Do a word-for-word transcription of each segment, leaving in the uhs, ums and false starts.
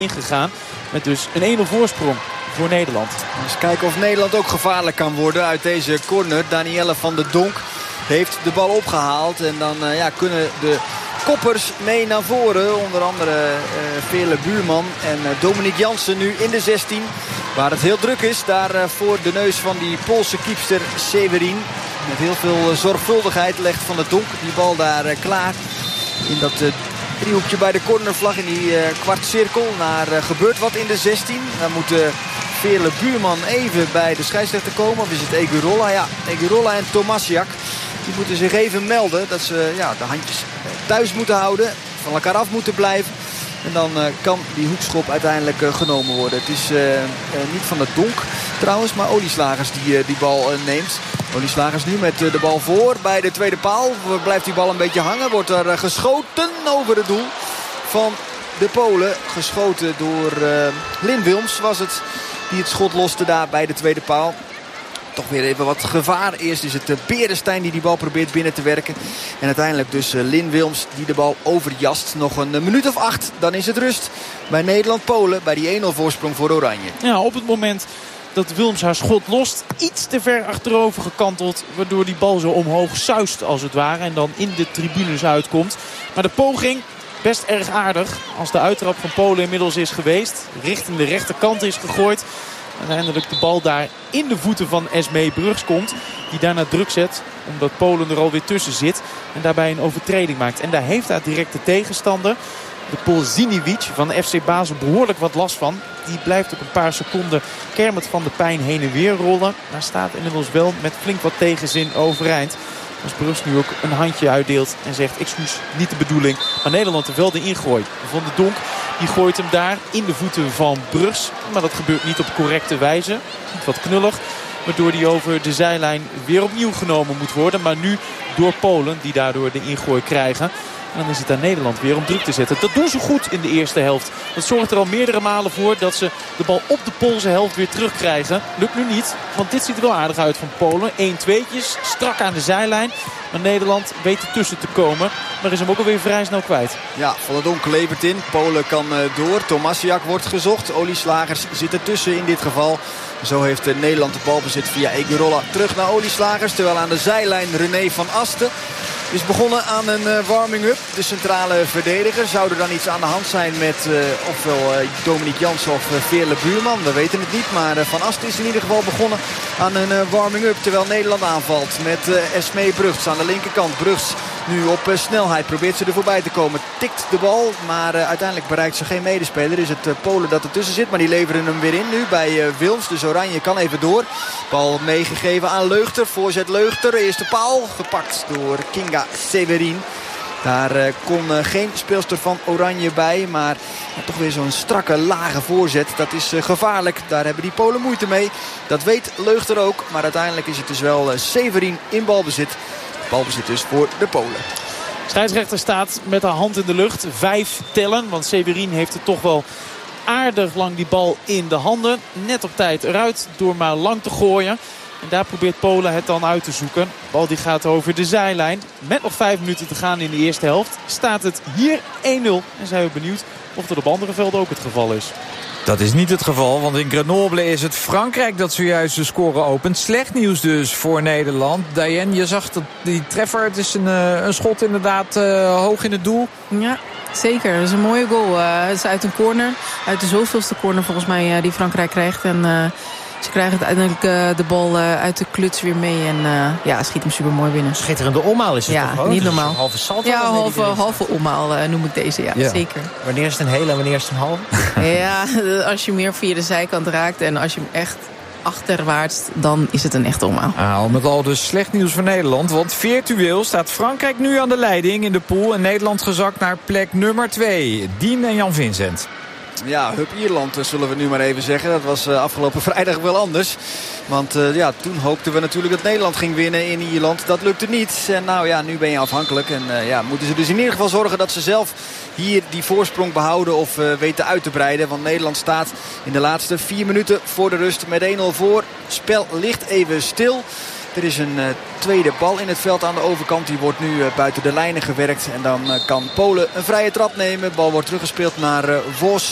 ingegaan. Met dus een één nul voorsprong voor Nederland. Eens kijken of Nederland ook gevaarlijk kan worden uit deze corner. Danielle van der Donk heeft de bal opgehaald. En dan uh, ja, kunnen de koppers mee naar voren. Onder andere uh, Veerle Buurman en uh, Dominique Jansen nu in de zestien. Waar het heel druk is. Daar uh, voor de neus van die Poolse kiepster Severin. Met heel veel uh, zorgvuldigheid legt Van der Donk die bal daar uh, klaar. In dat uh, driehoekje bij de cornervlag. In die uh, kwartcirkel. Naar uh, gebeurt wat in de zestien. Dan moet uh, Veerle Buurman even bij de scheidsrechter komen. Of is het Egurola? Ja, Egurola en Tomasiak. Die moeten zich even melden dat ze ja, de handjes thuis moeten houden. Van elkaar af moeten blijven. En dan uh, kan die hoekschop uiteindelijk uh, genomen worden. Het is uh, uh, niet Van der Donk trouwens, maar Olieslagers die uh, die bal uh, neemt. Olieslagers nu met uh, de bal voor bij de tweede paal. Blijft die bal een beetje hangen. Wordt er uh, geschoten over het doel van de Polen. Geschoten door uh, Lynn Wilms was het. Die het schot loste daar bij de tweede paal. Toch weer even wat gevaar. Eerst is het uh, Beresteyn die die bal probeert binnen te werken. En uiteindelijk dus uh, Lynn Wilms die de bal overjast. Nog een uh, minuut of acht. Dan is het rust bij Nederland-Polen. Bij die één nul voorsprong voor Oranje. Ja, op het moment dat Wilms haar schot lost. Iets te ver achterover gekanteld. Waardoor die bal zo omhoog suist als het ware. En dan in de tribunes uitkomt. Maar de poging best erg aardig. Als de uittrap van Polen inmiddels is geweest. Richting de rechterkant is gegooid. Uiteindelijk de bal daar in de voeten van Esmee Brugs komt. Die daarna druk zet. Omdat Polen er alweer tussen zit. En daarbij een overtreding maakt. En daar heeft haar directe tegenstander, de Pool Ziniewicz van F C Basel, behoorlijk wat last van. Die blijft op een paar seconden kermend van de pijn heen en weer rollen. Maar staat inmiddels wel met flink wat tegenzin overeind. Als Brugs nu ook een handje uitdeelt en zegt excuus, niet de bedoeling. Maar Nederland er wel de ingooi. Van de Donk die gooit hem daar in de voeten van Brugs. Maar dat gebeurt niet op correcte wijze. Wat knullig. Waardoor die over de zijlijn weer opnieuw genomen moet worden. Maar nu door Polen die daardoor de ingooi krijgen. En dan is het aan Nederland weer om druk te zetten. Dat doen ze goed in de eerste helft. Dat zorgt er al meerdere malen voor dat ze de bal op de Poolse helft weer terugkrijgen. Lukt nu niet, want dit ziet er wel aardig uit van Polen. één tweetjes, strak aan de zijlijn. Maar Nederland weet er tussen te komen. Maar is hem ook alweer vrij snel kwijt. Ja, Van der Donk levert in. Polen kan uh, door. Tomasiak wordt gezocht. Olieslagers zit ertussen in dit geval. Zo heeft uh, Nederland de balbezit via Egurola terug naar Olieslagers. Terwijl aan de zijlijn René van Asten is begonnen aan een uh, warming-up. De centrale verdediger. Zou er dan iets aan de hand zijn met uh, ofwel uh, Dominique Jansen of uh, Veerle Buurman? We weten het niet. Maar uh, Van Asten is in ieder geval begonnen aan een uh, warming-up. Terwijl Nederland aanvalt met uh, Esmee Brugs aan de linkerkant. Brugs nu op uh, snelheid. Probeert ze er voorbij te komen. Tikt de bal. Maar uh, uiteindelijk bereikt ze geen medespeler. Is het uh, Polen dat ertussen zit. Maar die leveren hem weer in nu bij uh, Wilms. Dus Oranje kan even door. Bal meegegeven aan Leugter. Voorzet Leugter. Eerste paal. Gepakt door Kinga Severin. Daar uh, kon uh, geen speelster van Oranje bij. Maar uh, toch weer zo'n strakke, lage voorzet. Dat is uh, gevaarlijk. Daar hebben die Polen moeite mee. Dat weet Leugter ook. Maar uiteindelijk is het dus wel uh, Severin in balbezit. Balbezit dus voor de Polen. Scheidsrechter staat met haar hand in de lucht. Vijf tellen. Want Severin heeft het toch wel aardig lang die bal in de handen. Net op tijd eruit door maar lang te gooien. En daar probeert Polen het dan uit te zoeken. De bal die gaat over de zijlijn. Met nog vijf minuten te gaan in de eerste helft staat het hier één nul. En zijn we benieuwd of dat op andere velden ook het geval is. Dat is niet het geval, want in Grenoble is het Frankrijk dat zojuist de score opent. Slecht nieuws dus voor Nederland. Diane, je zag dat die treffer, het is een, uh, een schot inderdaad uh, hoog in het doel. Ja, zeker. Dat is een mooie goal. Uh, het is uit een corner. Uit de zoveelste corner volgens mij uh, die Frankrijk krijgt. En uh, ze krijgen uiteindelijk uh, de bal uh, uit de kluts weer mee. En uh, ja, schiet hem super mooi binnen. Schitterende omhaal is het ja, toch ook? Niet dus normaal. Een halve salto. Ja, halve, halve omhaal uh, noem ik deze. Ja, ja, zeker. Wanneer is het een hele en wanneer is het een halve? Ja, als je meer via de zijkant raakt en als je hem echt achterwaarts, dan is het een echte omhaal. Ah, al met al dus slecht nieuws voor Nederland. Want virtueel staat Frankrijk nu aan de leiding in de pool. En Nederland gezakt naar plek nummer twee. Dien en Jan Vincent. Ja, Hup Ierland zullen we nu maar even zeggen. Dat was uh, afgelopen vrijdag wel anders. Want uh, ja, toen hoopten we natuurlijk dat Nederland ging winnen in Ierland. Dat lukte niet. En nou ja, nu ben je afhankelijk. En uh, ja, moeten ze dus in ieder geval zorgen dat ze zelf hier die voorsprong behouden of uh, weten uit te breiden. Want Nederland staat in de laatste vier minuten voor de rust met één nul voor. Spel ligt even stil. Er is een uh, tweede bal in het veld aan de overkant. Die wordt nu uh, buiten de lijnen gewerkt. En dan uh, kan Polen een vrije trap nemen. De bal wordt teruggespeeld naar uh, Vos.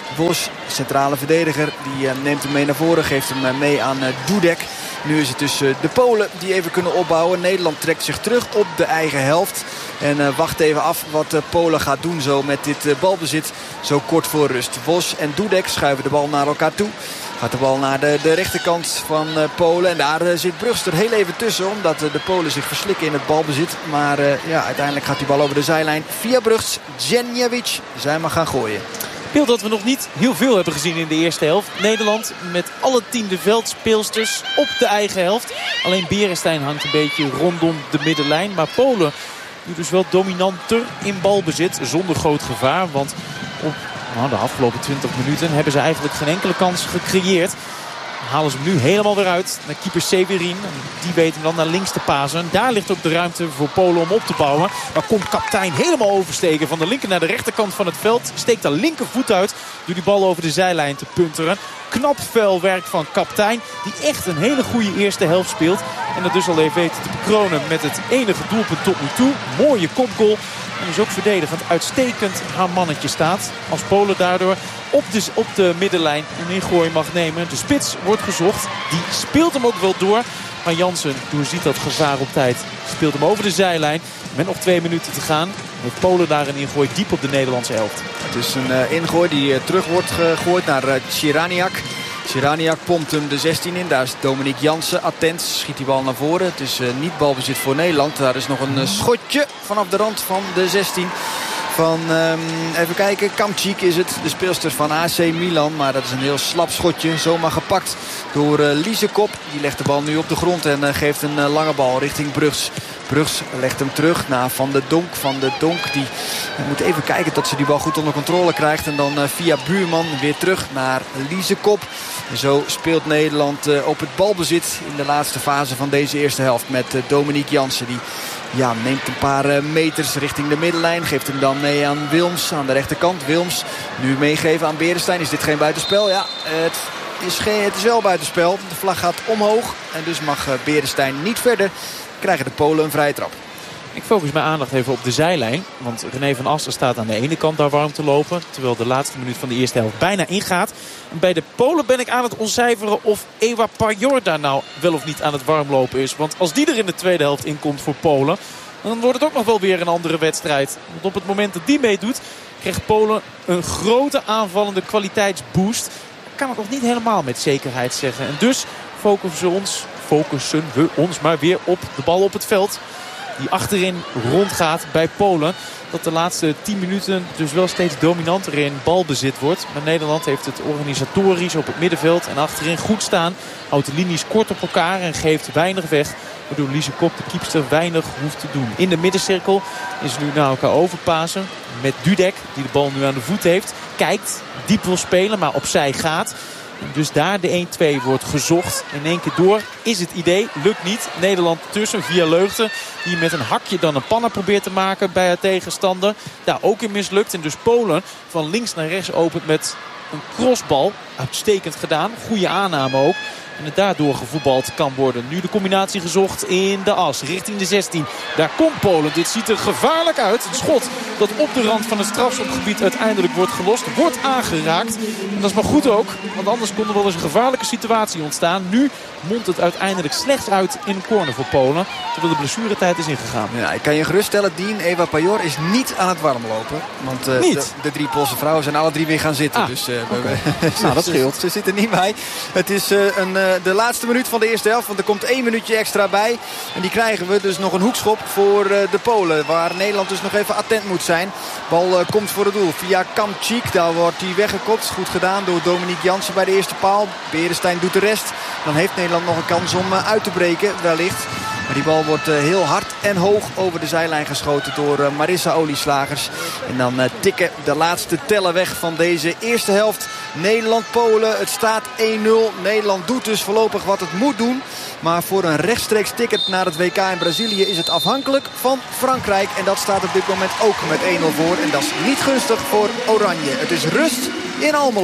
Vos, centrale verdediger, die uh, neemt hem mee naar voren. Geeft hem uh, mee aan uh, Dudek. Nu is het dus uh, de Polen die even kunnen opbouwen. Nederland trekt zich terug op de eigen helft. En uh, wacht even af wat uh, Polen gaat doen zo met dit uh, balbezit. Zo kort voor rust. Vos en Dudek schuiven de bal naar elkaar toe. Gaat de bal naar de, de rechterkant van uh, Polen. En daar uh, zit Brugst er heel even tussen. Omdat uh, de Polen zich verslikken in het balbezit. Maar uh, ja, uiteindelijk gaat die bal over de zijlijn. Via Brugst, Djenjevic. Zij mag gaan gooien. Beeld dat we nog niet heel veel hebben gezien in de eerste helft. Nederland met alle tiende veldspeelsters op de eigen helft. Alleen Beresteyn hangt een beetje rondom de middenlijn. Maar Polen nu dus wel dominanter in balbezit. Zonder groot gevaar. Want op nou, de afgelopen twintig minuten hebben ze eigenlijk geen enkele kans gecreëerd. Halen ze hem nu helemaal weer uit naar keeper Severin. Die weet hem dan naar links te pasen. Daar ligt ook de ruimte voor Polen om op te bouwen. Maar komt kapitein helemaal oversteken. Van de linker naar de rechterkant van het veld. Steekt de linkervoet uit. Door die bal over de zijlijn te punteren. Knap fel werk van kapitein. Die echt een hele goede eerste helft speelt. En dat dus al even weten te bekronen met het enige doelpunt tot nu toe. Mooie kopgoal. En dus ook verdedigend uitstekend haar mannetje staat. Als Polen daardoor op de, op de middenlijn een ingooi mag nemen. De spits wordt gezocht. Die speelt hem ook wel door. Maar Jansen doorziet dat gevaar op tijd. Speelt hem over de zijlijn. Met nog twee minuten te gaan. Heeft Polen daar een ingooi diep op de Nederlandse helft. Het is een uh, ingooi die uh, terug wordt gegooid naar uh, Ciraniak. Ciraniak pompt hem de zestien in. Daar is Dominique Jansen attent. Schiet die bal naar voren. Het is uh, niet balbezit voor Nederland. Daar is nog een uh, schotje vanaf de rand van de zestien. Van, um, even kijken, Kamčík is het. De speelster van A C Milan. Maar dat is een heel slap schotje. Zomaar gepakt door uh, Liesekop. Die legt de bal nu op de grond en uh, geeft een uh, lange bal richting Brugts. Brugts legt hem terug naar Van de Donk. Van de Donk die uh, moet even kijken tot ze die bal goed onder controle krijgt. En dan uh, via Buurman weer terug naar Liesekop. En zo speelt Nederland uh, op het balbezit in de laatste fase van deze eerste helft. Met uh, Dominique Jansen die... Ja, neemt een paar uh, meters richting de middenlijn. Geeft hem dan mee aan Wilms aan de rechterkant. Wilms nu meegeven aan Beresteyn. Is dit geen buitenspel? Ja, het is, geen, het is wel buitenspel. De vlag gaat omhoog. En dus mag uh, Beresteyn niet verder. Krijgen de Polen een vrije trap. Ik focus mijn aandacht even op de zijlijn. Want René van Asten staat aan de ene kant daar warm te lopen. Terwijl de laatste minuut van de eerste helft bijna ingaat. En bij de Polen ben ik aan het ontcijferen of Ewa Pajor daar nou wel of niet aan het warmlopen is. Want als die er in de tweede helft inkomt voor Polen, dan wordt het ook nog wel weer een andere wedstrijd. Want op het moment dat die meedoet, krijgt Polen een grote aanvallende kwaliteitsboost. Ik kan het nog niet helemaal met zekerheid zeggen. En dus focussen we ons, focussen we ons maar weer op de bal op het veld. Die achterin rondgaat bij Polen. Dat de laatste tien minuten dus wel steeds dominanter in balbezit wordt. Maar Nederland heeft het organisatorisch op het middenveld en achterin goed staan. Houdt de linies kort op elkaar en geeft weinig weg. Waardoor Liesekop, de kiepster, weinig hoeft te doen. In de middencirkel is nu naar elkaar overpasen. Met Dudek, die de bal nu aan de voet heeft. Kijkt, diep wil spelen, maar opzij gaat. Dus daar de een twee wordt gezocht. In één keer door is het idee. Lukt niet. Nederland tussen via Leugten. Die met een hakje dan een panna probeert te maken bij haar tegenstander. Daar ook in mislukt. En dus Polen van links naar rechts opent met een crossbal. Uitstekend gedaan. Goede aanname ook. En het daardoor gevoetbald kan worden. Nu de combinatie gezocht in de as. Richting de zestien. Daar komt Polen. Dit ziet er gevaarlijk uit. Het schot dat op de rand van het strafschopgebied uiteindelijk wordt gelost. Wordt aangeraakt. En dat is maar goed ook. Want anders kon er wel eens een gevaarlijke situatie ontstaan. Nu mondt het uiteindelijk slechts uit in een corner voor Polen. Terwijl de blessuretijd is ingegaan. Ja, ik kan je geruststellen, Dien, Ewa Pajor is niet aan het warmlopen. Want uh, niet? De, de drie Poolse vrouwen zijn alle drie weer gaan zitten. Ah, dus uh, okay. we, nou, dat scheelt. Ze, ze zitten niet bij. Het is uh, een, uh, de laatste minuut van de eerste helft. Want er komt één minuutje extra bij. En die krijgen we. Dus nog een hoekschop voor uh, de Polen. Waar Nederland dus nog even attent moet zijn. Bal uh, komt voor het doel. Via Kamčík. Daar wordt hij weggekopt. Goed gedaan door Dominique Jansen bij de eerste paal. Beresteyn doet de rest. Dan heeft Nederland nog een kans om uh, uit te breken. Wellicht. Maar die bal wordt uh, heel hard en hoog over de zijlijn geschoten door uh, Marissa Olieslagers. En dan uh, tikken de laatste tellen weg van deze eerste helft. Nederland-Polen. Het staat één nul. Nederland doet dus voorlopig wat het moet doen. Maar voor een rechtstreeks ticket naar het W K in Brazilië is het afhankelijk van Frankrijk. En dat staat op dit moment ook met één nul voor. En dat is niet gunstig voor Oranje. Het is rust in Almelo.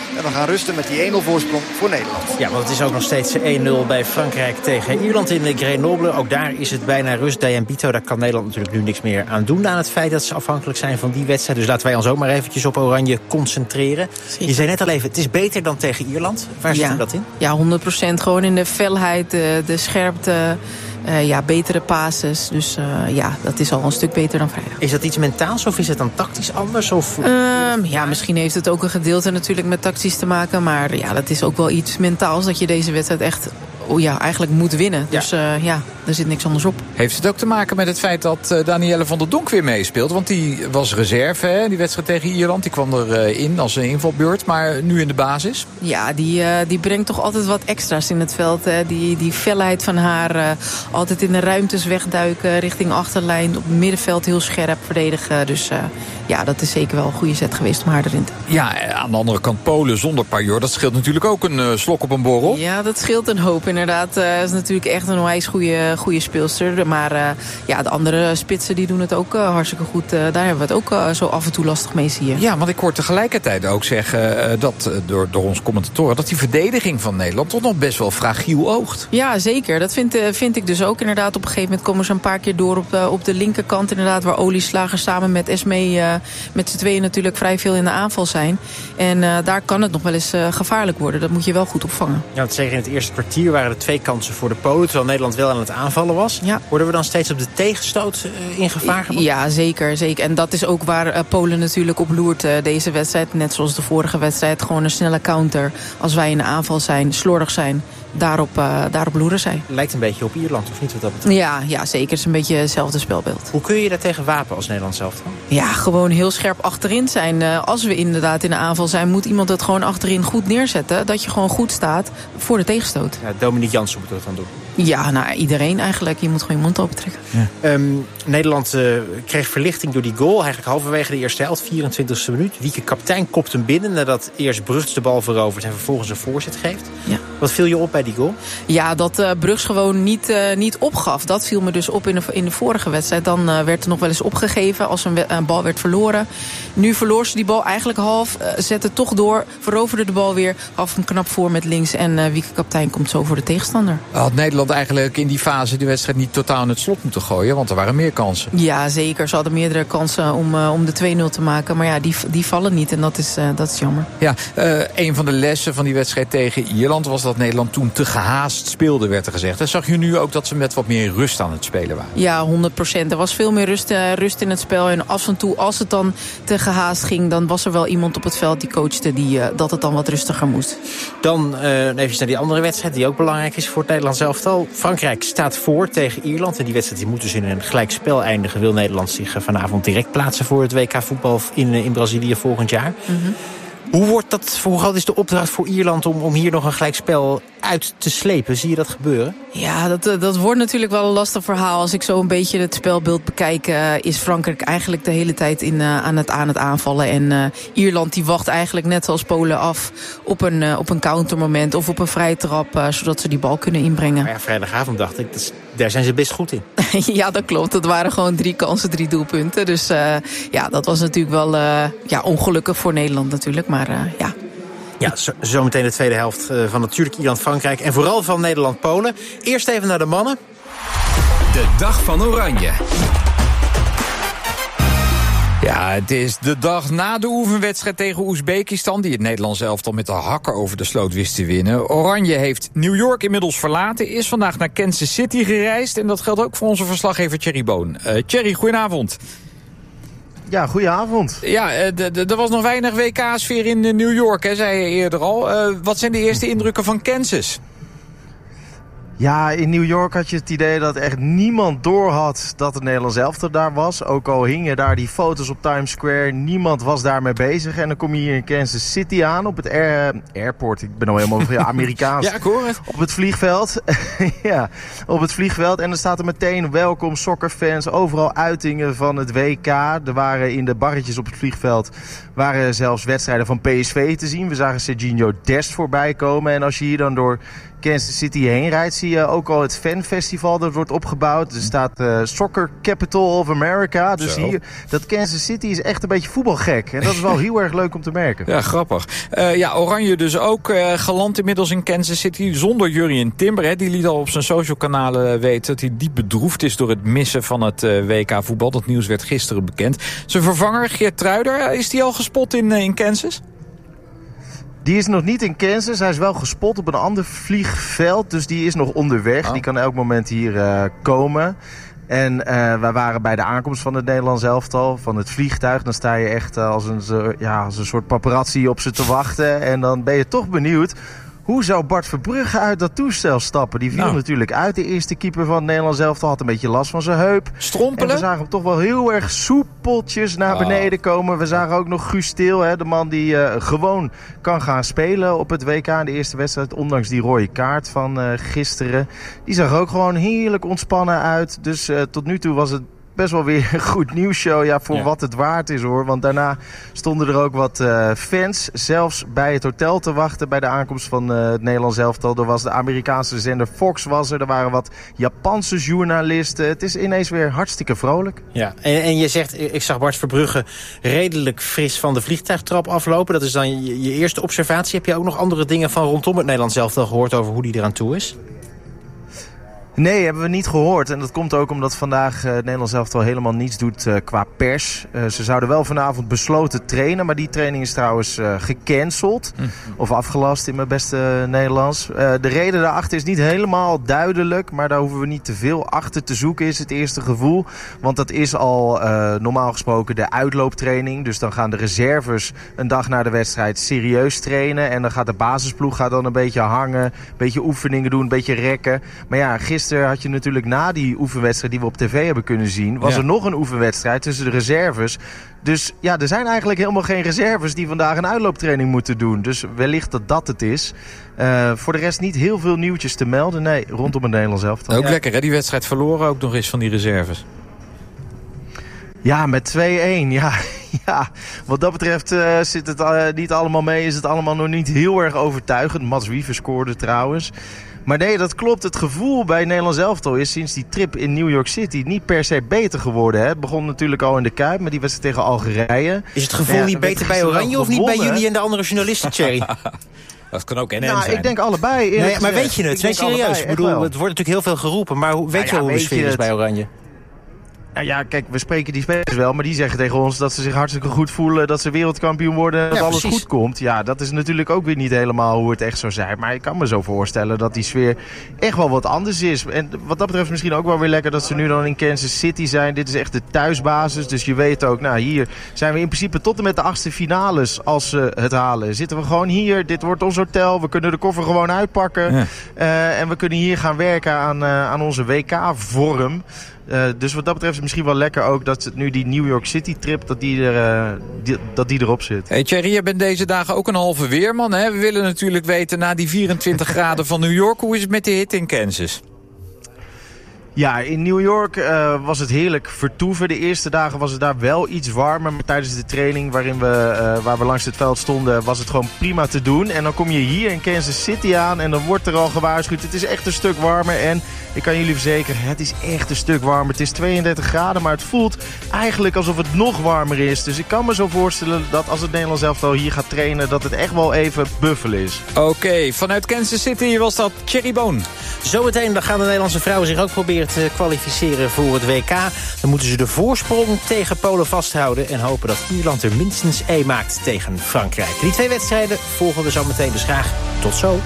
En we gaan rusten met die één nul voorsprong voor Nederland. Ja, want het is ook nog steeds één nul bij Frankrijk tegen Ierland in de Grenoble. Ook daar is het bijna rust. Diane Bito, daar kan Nederland natuurlijk nu niks meer aan doen aan het feit dat ze afhankelijk zijn van die wedstrijd. Dus laten wij ons ook maar eventjes op Oranje concentreren. Zeker. Je zei net al even, het is beter dan tegen Ierland. Waar zit ja. dat in? Ja, honderd procent. Gewoon in de felheid, de, de scherpte, uh, ja, betere passes. Dus uh, ja, dat is al een stuk beter dan vrijdag. Is dat iets mentaals of is het dan tactisch anders? Of... Um, ja, misschien heeft het ook een gedeelte natuurlijk met tactisch te maken. Maar ja, dat is ook wel iets mentaals dat je deze wedstrijd echt... Oh ja, eigenlijk moet winnen. Ja. Dus uh, ja, er zit niks anders op. Heeft het ook te maken met het feit dat uh, Danielle van der Donk weer meespeelt? Want die was reserve, hè, die wedstrijd tegen Ierland. Die kwam erin uh, in als een invalbeurt, maar nu in de basis. Ja, die, uh, die brengt toch altijd wat extra's in het veld. Hè. Die, die felheid van haar, uh, altijd in de ruimtes wegduiken, richting achterlijn. Op het middenveld heel scherp verdedigen. Dus uh, ja, dat is zeker wel een goede zet geweest om haar erin te... Ja, aan de andere kant Polen zonder Pajor. Dat scheelt natuurlijk ook een uh, slok op een borrel. Ja, dat scheelt een hoop inderdaad. Dat uh, is natuurlijk echt een onwijs goede, goede speelster. Maar uh, ja, de andere spitsen die doen het ook uh, hartstikke goed. Uh, daar hebben we het ook uh, zo af en toe lastig mee, zie je. Ja, want ik hoor tegelijkertijd ook zeggen uh, dat uh, door, door onze commentatoren... dat die verdediging van Nederland toch nog best wel fragiel oogt. Ja, zeker. Dat vind, uh, vind ik dus ook. Inderdaad, op een gegeven moment komen ze een paar keer door op de, op de linkerkant. Inderdaad, waar Olie Slager samen met Esmee uh, met z'n tweeën natuurlijk vrij veel in de aanval zijn. En uh, daar kan het nog wel eens uh, gevaarlijk worden. Dat moet je wel goed opvangen. Ja, want zeker in het eerste kwartier waren er twee kansen voor de Polen, terwijl Nederland wel aan het aanvallen was. Ja. Worden we dan steeds op de tegenstoot uh, in gevaar gebracht? Ja, zeker, zeker. En dat is ook waar uh, Polen natuurlijk op loert uh, deze wedstrijd. Net zoals de vorige wedstrijd. Gewoon een snelle counter. Als wij in de aanval zijn, slordig zijn, daarop, uh, daarop loeren zij. Lijkt een beetje op Ierland, of niet wat dat betreft? Ja, ja, zeker. Het is een beetje hetzelfde spelbeeld. Hoe kun je daar tegen wapen als Nederland zelf dan? Ja, gewoon heel scherp achterin zijn. Uh, als we inderdaad in de aanval zijn, moet iemand het gewoon achterin goed neerzetten. Dat je gewoon goed staat voor de tegenstoot. Ja, Dominique Jansen moet dat dan doen. Ja, nou, iedereen eigenlijk. Je moet gewoon je mond open trekken. Ja. Um, Nederland uh, kreeg verlichting door die goal. Eigenlijk halverwege de eerste helft, vierentwintigste minuut. Wieke Kaptein kopt hem binnen nadat eerst Brugs de bal verovert en vervolgens een voorzet geeft. Ja. Wat viel je op bij die goal? Ja, dat uh, Brugs gewoon niet, uh, niet opgaf. Dat viel me dus op in de, in de vorige wedstrijd. Dan uh, werd er nog wel eens opgegeven als een, een bal werd verloren. Nu verloor ze die bal eigenlijk half. Uh, zette toch door, veroverde de bal weer. Gaf hem knap voor met links. En uh, Wieke Kaptein komt zo voor de tegenstander. Had Nederland eigenlijk in die fase de wedstrijd niet totaal in het slot moeten gooien? Want er waren meer kansen. Ja, zeker. Ze hadden meerdere kansen om, uh, om de twee nul te maken. Maar ja, die, die vallen niet. En dat is, uh, dat is jammer. Ja, uh, een van de lessen van die wedstrijd tegen Ierland was dat Nederland toen te gehaast speelde, werd er gezegd. En zag je nu ook dat ze met wat meer rust aan het spelen waren? Ja, honderd procent. Er was veel meer rust, uh, rust in het spel. En af en toe, als het dan te gehaast ging, dan was er wel iemand op het veld die coachte die, uh, dat het dan wat rustiger moest. Dan uh, even naar die andere wedstrijd die ook belangrijk is voor het Nederlands elftal. Frankrijk staat voor tegen Ierland. En die wedstrijd die moet dus in een gelijkspel eindigen. Wil Nederland zich uh, vanavond direct plaatsen voor het W K voetbal in, uh, in Brazilië volgend jaar. Mm-hmm. Hoe wordt dat, hoe groot is de opdracht voor Ierland om, om hier nog een gelijkspel uit te slepen? Zie je dat gebeuren? Ja, dat, dat wordt natuurlijk wel een lastig verhaal. Als ik zo een beetje het spelbeeld bekijk, uh, is Frankrijk eigenlijk de hele tijd in, uh, aan, het, aan het aanvallen. En uh, Ierland die wacht eigenlijk net zoals Polen af op een, uh, op een countermoment of op een vrije trap, uh, zodat ze die bal kunnen inbrengen. Maar ja, vrijdagavond dacht ik, dat is, daar zijn ze best goed in. Ja, dat klopt. Dat waren gewoon drie kansen, drie doelpunten. Dus uh, ja, dat was natuurlijk wel uh, ja, ongelukkig voor Nederland natuurlijk. Maar uh, ja... Ja, zometeen de tweede helft uh, van natuurlijk Ierland-Frankrijk. En vooral van Nederland-Polen. Eerst even naar de mannen. De dag van Oranje. Ja, het is de dag na de oefenwedstrijd tegen Oezbekistan, die het Nederlands elftal met de hakken over de sloot wist te winnen. Oranje heeft New York inmiddels verlaten, is vandaag naar Kansas City gereisd. En dat geldt ook voor onze verslaggever Thierry Boon. Uh, Thierry, goedenavond. Ja, goedenavond. Ja, er was nog weinig W K-sfeer in New York, hè, zei je eerder al. Uh, wat zijn de eerste indrukken van Kansas? Ja, in New York had je het idee dat echt niemand doorhad dat het Nederlands elftal daar was. Ook al hingen daar die foto's op Times Square, niemand was daarmee bezig. En dan kom je hier in Kansas City aan op het air, airport. Ik ben al helemaal ja, Amerikaans. Ja, ik hoor het. Op het vliegveld. Ja, op het vliegveld. En dan staat er meteen welkom soccerfans, overal uitingen van het W K. Er waren in de barretjes op het vliegveld waren zelfs wedstrijden van P S V te zien. We zagen Serginho Dest voorbij komen. En als je hier dan door Kansas City heen rijdt, zie zie je ook al het fanfestival dat wordt opgebouwd. Er staat uh, Soccer Capital of America. Dus Zo. hier, dat Kansas City is echt een beetje voetbalgek. En dat is wel heel erg leuk om te merken. Ja, grappig. Uh, ja, Oranje dus ook uh, geland inmiddels in Kansas City. Zonder Jurrien Timber. Hè. Die liet al op zijn social kanalen weten dat hij diep bedroefd is door het missen van het uh, W K voetbal. Dat nieuws werd gisteren bekend. Zijn vervanger Geert Truider, is die al gespot in, uh, in Kansas? Die is nog niet in Kansas. Hij is wel gespot op een ander vliegveld. Dus die is nog onderweg. Oh. Die kan elk moment hier uh, komen. En uh, wij waren bij de aankomst van het Nederlands elftal, van het vliegtuig. Dan sta je echt uh, als, een, ja, als een soort paparazzi op ze te wachten. En dan ben je toch benieuwd. Hoe zou Bart Verbrugge uit dat toestel stappen? Die viel nou. natuurlijk uit. De eerste keeper van het Nederlands elftal had een beetje last van zijn heup. Strompelen? En we zagen hem toch wel heel erg soepeltjes naar oh. beneden komen. We zagen ook nog Guus Til, hè, de man die uh, gewoon kan gaan spelen op het W K in de eerste wedstrijd. Ondanks die rode kaart van uh, gisteren. Die zag ook gewoon heerlijk ontspannen uit. Dus uh, tot nu toe was het best wel weer een goed nieuwsshow, ja, voor ja. wat het waard is hoor. Want daarna stonden er ook wat uh, fans zelfs bij het hotel te wachten bij de aankomst van uh, het Nederlands elftal. Er was de Amerikaanse zender Fox was er, er waren wat Japanse journalisten. Het is ineens weer hartstikke vrolijk. Ja, en, en je zegt, ik zag Bart Verbrugge redelijk fris van de vliegtuigtrap aflopen. Dat is dan je, je eerste observatie. Heb je ook nog andere dingen van rondom het Nederlands elftal gehoord over hoe die eraan toe is? Nee, hebben we niet gehoord. En dat komt ook omdat vandaag uh, het Nederlands elftal helemaal niets doet uh, qua pers. Uh, ze zouden wel vanavond besloten trainen, maar die training is trouwens uh, gecanceld. Mm. Of afgelast in mijn beste Nederlands. Uh, de reden daarachter is niet helemaal duidelijk, maar daar hoeven we niet te veel achter te zoeken, is het eerste gevoel. Want dat is al uh, normaal gesproken de uitlooptraining. Dus dan gaan de reserves een dag na de wedstrijd serieus trainen. En dan gaat de basisploeg gaat dan een beetje hangen, een beetje oefeningen doen, een beetje rekken. Maar ja, gisteren had je natuurlijk na die oefenwedstrijd die we op tv hebben kunnen zien, was ja. er nog een oefenwedstrijd tussen de reserves. Dus ja, er zijn eigenlijk helemaal geen reserves die vandaag een uitlooptraining moeten doen. Dus wellicht dat dat het is. Uh, voor de rest niet heel veel nieuwtjes te melden. Nee, rondom het Nederlands elftal. Ook ja. lekker hè, die wedstrijd verloren ook nog eens van die reserves. Ja, met twee-een. Ja, ja. Wat dat betreft uh, zit het uh, niet allemaal mee. Is het allemaal nog niet heel erg overtuigend. Mats Wiever scoorde trouwens. Maar nee, dat klopt. Het gevoel bij Nederlands elftal is sinds die trip in New York City niet per se beter geworden. Hè. Het begon natuurlijk al in de Kuip met die wedstrijd tegen Algerije. Is het gevoel ja, niet beter bij Oranje of niet bij jullie en de andere journalisten, Thierry? Dat kan ook N N nou, zijn. Ik denk allebei. Nee, maar weet je het? Nee, serieus. Ik bedoel, het wordt natuurlijk heel veel geroepen. Maar hoe, weet nou, je ja, hoe de sfeer is bij Oranje? Nou ja, kijk, we spreken die spelers wel, maar die zeggen tegen ons dat ze zich hartstikke goed voelen, dat ze wereldkampioen worden en dat ja, alles precies. goed komt. Ja, dat is natuurlijk ook weer niet helemaal hoe het echt zou zijn. Maar ik kan me zo voorstellen dat die sfeer echt wel wat anders is. En wat dat betreft misschien ook wel weer lekker dat ze nu dan in Kansas City zijn. Dit is echt de thuisbasis, dus je weet ook, nou hier zijn we in principe tot en met de achtste finales als ze het halen. Zitten we gewoon hier, dit wordt ons hotel, we kunnen de koffer gewoon uitpakken. Ja. Uh, en we kunnen hier gaan werken aan, uh, aan onze W K-vorm. Uh, dus wat dat betreft is het misschien wel lekker ook dat het nu die New York City trip, dat die, er, uh, die, dat die erop zit. Hey Thierry, je bent deze dagen ook een halve weerman. Hè? We willen natuurlijk weten na die vierentwintig graden van New York, hoe is het met de hitte in Kansas? Ja, in New York uh, was het heerlijk vertoeven. De eerste dagen was het daar wel iets warmer. Maar tijdens de training waarin we, uh, waar we langs het veld stonden, was het gewoon prima te doen. En dan kom je hier in Kansas City aan en dan wordt er al gewaarschuwd. Het is echt een stuk warmer en ik kan jullie verzekeren, het is echt een stuk warmer. Het is tweeëndertig graden, maar het voelt eigenlijk alsof het nog warmer is. Dus ik kan me zo voorstellen dat als het Nederlands elftal hier gaat trainen, dat het echt wel even buffelen is. Oké, okay, vanuit Kansas City was dat Thierry Boon. Zometeen dan gaan de Nederlandse vrouwen zich ook proberen te kwalificeren voor het W K. Dan moeten ze de voorsprong tegen Polen vasthouden en hopen dat Ierland er minstens één maakt tegen Frankrijk. Die twee wedstrijden volgen we zo meteen, dus graag tot zo.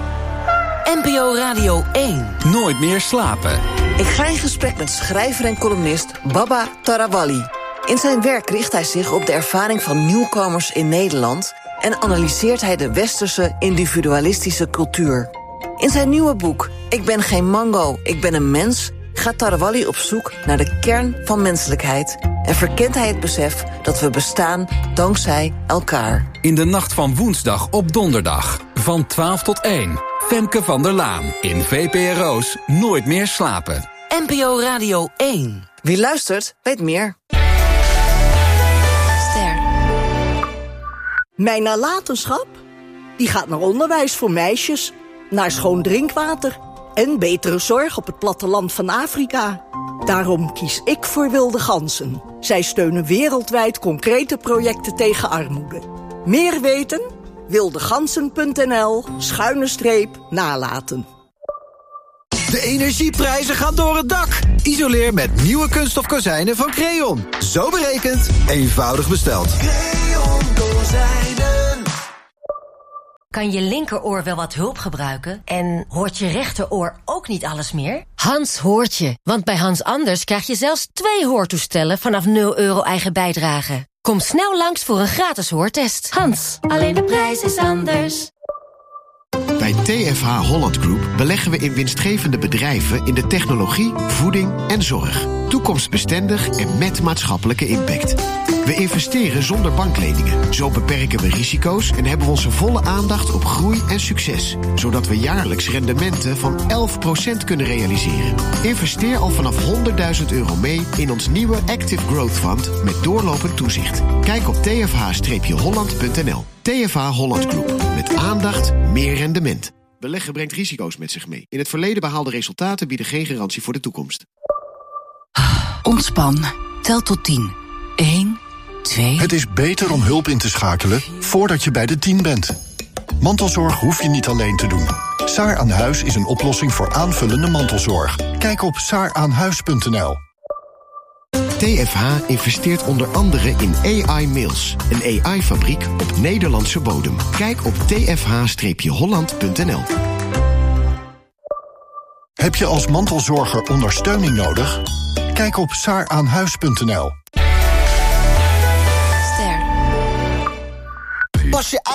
N P O Radio één. Nooit meer slapen. Ik ga in gesprek met schrijver en columnist Baba Tarawali. In zijn werk richt hij zich op de ervaring van nieuwkomers in Nederland en analyseert hij de westerse individualistische cultuur. In zijn nieuwe boek Ik ben geen mango, ik ben een mens gaat Tarawali op zoek naar de kern van menselijkheid en verkent hij het besef dat we bestaan dankzij elkaar. In de nacht van woensdag op donderdag van twaalf tot één. Femke van der Laan in V P R O's Nooit meer slapen. N P O Radio één. Wie luistert, weet meer. Ster. Mijn nalatenschap? Die gaat naar onderwijs voor meisjes, naar schoon drinkwater En betere zorg op het platteland van Afrika. Daarom kies ik voor Wilde Ganzen. Zij steunen wereldwijd concrete projecten tegen armoede. Meer weten? wildegansen.nl schuine streep nalaten. De energieprijzen gaan door het dak. Isoleer met nieuwe kunststof kozijnen van Creon. Zo berekend, eenvoudig besteld. Creon kozijnen. Kan je linkeroor wel wat hulp gebruiken? En hoort je rechteroor ook niet alles meer? Hans hoort je, want bij Hans Anders krijg je zelfs twee hoortoestellen vanaf nul euro eigen bijdrage. Kom snel langs voor een gratis hoortest. Hans, alleen de prijs is anders. Bij T F H Holland Group beleggen we in winstgevende bedrijven in de technologie, voeding en zorg. Toekomstbestendig en met maatschappelijke impact. We investeren zonder bankleningen. Zo beperken we risico's en hebben we onze volle aandacht op groei en succes. Zodat we jaarlijks rendementen van elf procent kunnen realiseren. Investeer al vanaf honderdduizend euro mee in ons nieuwe Active Growth Fund met doorlopend toezicht. Kijk op t f h holland punt n l. T F H Holland Group. Met aandacht, meer rendement. Beleggen brengt risico's met zich mee. In het verleden behaalde resultaten bieden geen garantie voor de toekomst. Ontspan. Tel tot tien. één, twee... Het is beter om hulp in te schakelen voordat je bij de tien bent. Mantelzorg hoef je niet alleen te doen. Saar aan Huis is een oplossing voor aanvullende mantelzorg. Kijk op saar aan huis punt n l. T F H investeert onder andere in A I Mills, een A I-fabriek op Nederlandse bodem. Kijk op t f h holland punt n l. Heb je als mantelzorger ondersteuning nodig? Kijk op saar aan huis punt n l. Pas je